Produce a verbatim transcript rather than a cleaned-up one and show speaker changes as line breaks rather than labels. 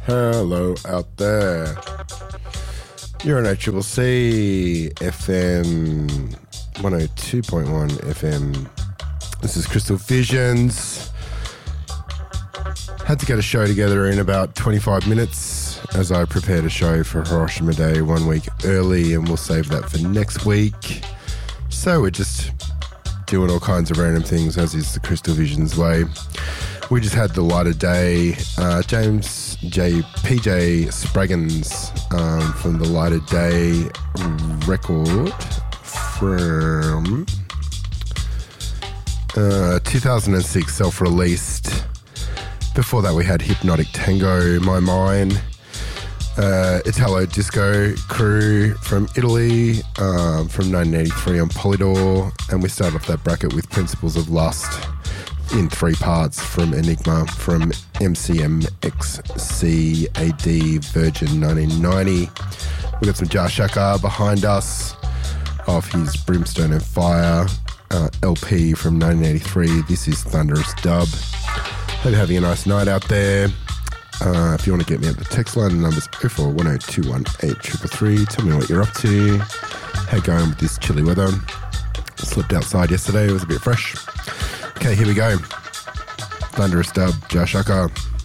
Hello out there. You're on A C C C F M one oh two point one F M. This is Crystal Visions. Had to get a show together in about twenty-five minutes as I prepared a show for Hiroshima Day one week early, and we'll save that for next week. So we're just doing all kinds of random things, as is the Crystal Visions way. We just had the light of day. Uh, James J. P J Spraggins um, from the Light of Day record from uh, two thousand six, self-released. Before that we had Hypnotic Tango, My Mind. Uh, Italo Disco Crew from Italy um, from nineteen eighty-three on Polydor. And we started off that bracket with Principles of Lust in three parts from Enigma from M C M X C A D Virgin nineteen ninety. We got some Jah Shaka behind us off his Brimstone and Fire uh, L P from nineteen eighty-three. This is Thunderous Dub. Hope you're having a nice night out there. Uh, if you want to get me at the text line, the number's oh four one oh two one eight three three three. Tell me what you're up to. How you going with this chilly weather? I slept outside yesterday. It was a bit fresh. Okay, here we go. Thunderous Dub, Jah Shaka.